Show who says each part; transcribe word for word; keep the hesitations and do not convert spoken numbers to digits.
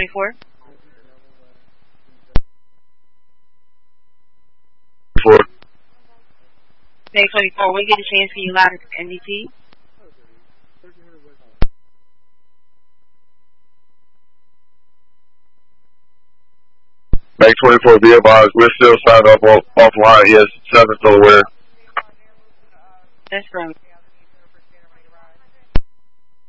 Speaker 1: twenty-four.
Speaker 2: Four.
Speaker 1: Bay twenty-four, when you get a chance, can you loud N D T?
Speaker 2: Bay twenty-four, be advised, we're still signed up off, offline. Yes, seven still aware.
Speaker 1: That's from